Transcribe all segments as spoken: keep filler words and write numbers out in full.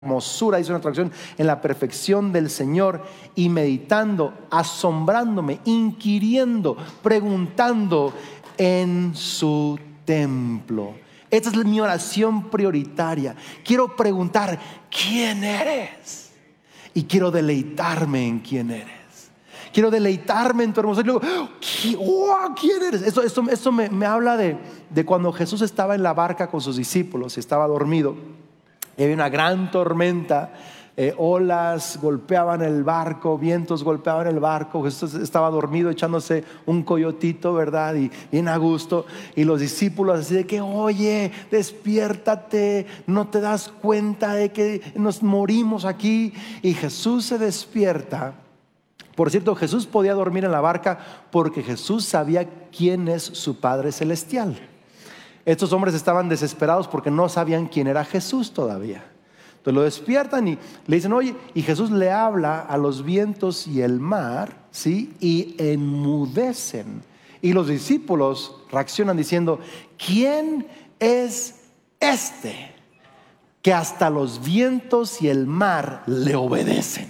hermosura, dice una traducción, en la perfección del Señor, y meditando, asombrándome, inquiriendo, preguntando en su templo. Esta es mi oración prioritaria. Quiero preguntar, ¿quién eres? Y quiero deleitarme en quién eres. Quiero deleitarme en tu hermosura. Y luego, wow, ¿quién eres? Esto, esto, esto me, me habla de, de cuando Jesús estaba en la barca con sus discípulos y estaba dormido. Y había una gran tormenta, eh, olas golpeaban el barco, vientos golpeaban el barco. Jesús estaba dormido echándose un coyotito, ¿verdad? Y bien a gusto. Y los discípulos así de que, oye, despiértate, no te das cuenta de que nos morimos aquí. Y Jesús se despierta. Por cierto, Jesús podía dormir en la barca porque Jesús sabía quién es su Padre Celestial. Estos hombres estaban desesperados porque no sabían quién era Jesús todavía. Entonces lo despiertan y le dicen, oye, y Jesús le habla a los vientos y el mar, ¿sí? Y enmudecen. Y los discípulos reaccionan diciendo, ¿quién es este que hasta los vientos y el mar le obedecen?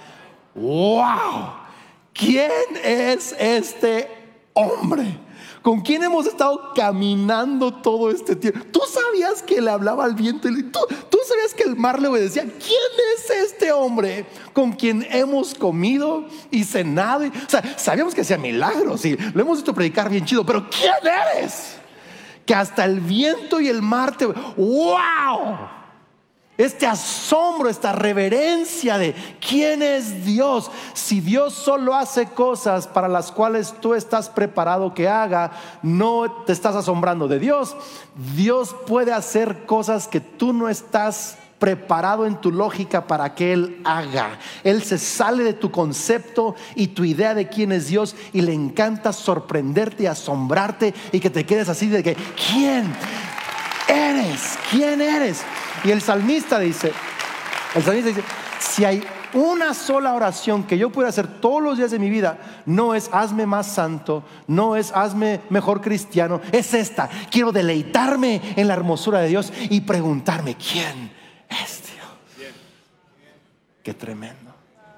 ¡Wow! ¿Quién es este hombre? ¿Con quién hemos estado caminando todo este tiempo? ¿Tú sabías que le hablaba al viento? ¿Tú, tú sabías que el mar le obedecía? ¿Quién es este hombre con quien hemos comido y cenado? O sea, sabíamos que hacía milagros y lo hemos visto predicar bien chido, pero ¿quién eres? Que hasta el viento y el mar te... ¡Wow! Este asombro, esta reverencia de quién es Dios. Si Dios solo hace cosas para las cuales tú estás preparado que haga, no te estás asombrando de Dios. Dios puede hacer cosas que tú no estás preparado en tu lógica para que Él haga. Él se sale de tu concepto y tu idea de quién es Dios, y le encanta sorprenderte y asombrarte y que te quedes así de que ¿quién eres? ¿Quién eres? Y el salmista dice, el salmista dice, si hay una sola oración que yo pueda hacer todos los días de mi vida, no es hazme más santo, no es hazme mejor cristiano, es esta: quiero deleitarme en la hermosura de Dios y preguntarme ¿quién es Dios? Qué tremendo.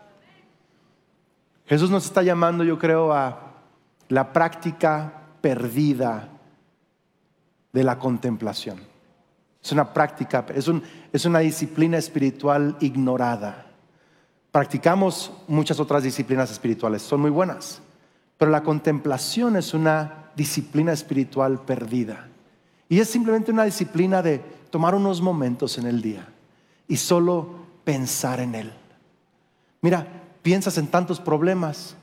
Jesús nos está llamando, yo creo, a la práctica perdida de la contemplación. Es una práctica, es, un, es una disciplina espiritual ignorada. Practicamos muchas otras disciplinas espirituales, son muy buenas, pero la contemplación es una disciplina espiritual perdida. Y es simplemente una disciplina de tomar unos momentos en el día y solo pensar en Él. Mira, piensas en tantos problemas,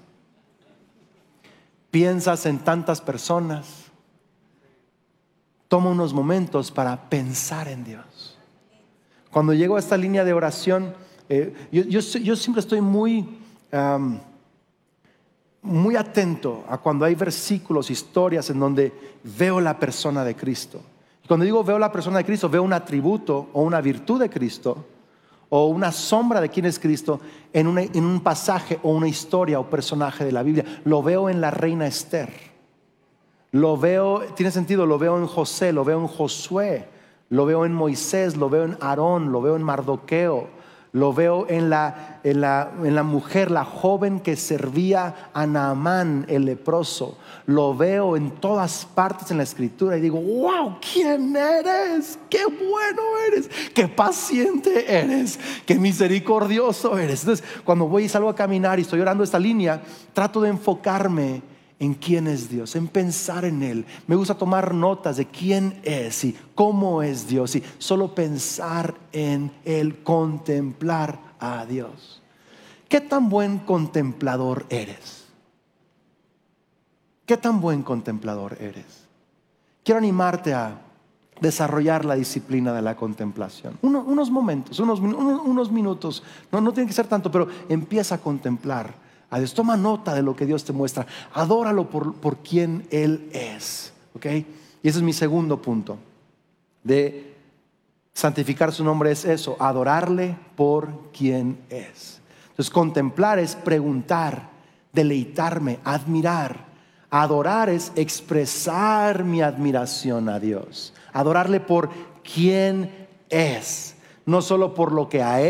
piensas en tantas personas. Toma unos momentos para pensar en Dios. Cuando llego a esta línea de oración, eh, yo, yo, yo siempre estoy muy, um, muy atento a cuando hay versículos, historias en donde veo la persona de Cristo. Y cuando digo veo la persona de Cristo, veo un atributo o una virtud de Cristo o una sombra de quién es Cristo en, una, en un pasaje o una historia o personaje de la Biblia. Lo veo en la reina Esther. Lo veo, tiene sentido, lo veo en José, lo veo en Josué, lo veo en Moisés, lo veo en Aarón, lo veo en Mardoqueo, lo veo en la, en la, en la mujer, la joven que servía a Naamán el leproso. Lo veo en todas partes en la escritura y digo, wow, ¿quién eres? Qué bueno eres, qué paciente eres, qué misericordioso eres. Entonces, cuando voy y salgo a caminar y estoy orando esta línea, trato de enfocarme en quién es Dios, en pensar en Él. Me gusta tomar notas de quién es y cómo es Dios, y solo pensar en Él, contemplar a Dios. ¿Qué tan buen contemplador eres? ¿Qué tan buen contemplador eres? Quiero animarte a desarrollar la disciplina de la contemplación. Uno, unos momentos, unos, unos, unos minutos, no, no tiene que ser tanto, pero empieza a contemplar a Dios. Toma nota de lo que Dios te muestra. Adóralo por, por quien Él es. ¿Ok? Y ese es mi segundo punto de santificar su nombre, es eso: adorarle por quien es. Entonces, contemplar es preguntar, deleitarme, admirar. Adorar es expresar mi admiración a Dios. Adorarle por quien es. no solo por lo que ha